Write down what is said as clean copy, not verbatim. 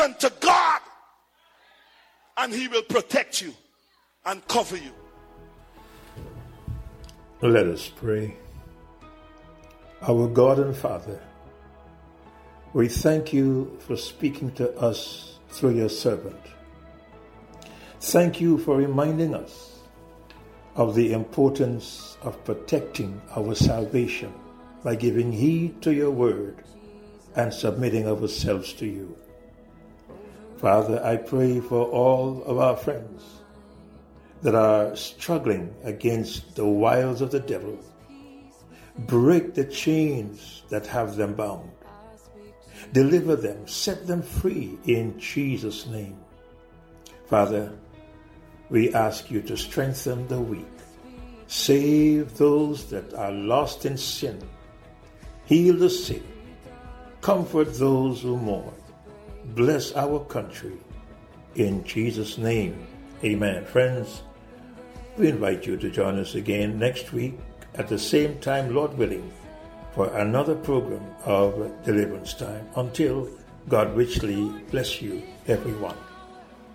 Turn to God, and he will protect you and cover you. Let us pray. Our God and Father, we thank you for speaking to us through your servant. Thank you for reminding us of the importance of protecting our salvation by giving heed to your word and submitting ourselves to you. Father, I pray for all of our friends that are struggling against the wiles of the devil. Break the chains that have them bound. Deliver them, set them free in Jesus' name. Father, we ask you to strengthen the weak. Save those that are lost in sin. Heal the sick. Comfort those who mourn. Bless our country. In Jesus' name, amen. Friends, we invite you to join us again next week at the same time, Lord willing, for another program of Deliverance Time. Until God richly bless you, everyone.